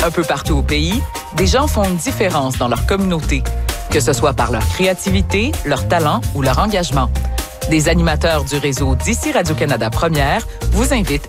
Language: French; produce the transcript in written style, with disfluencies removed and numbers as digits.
Un peu partout au pays, des gens font une différence dans leur communauté, que ce soit par leur créativité, leur talent ou leur engagement. Des animateurs du réseau d'ici Radio-Canada Première vous invitent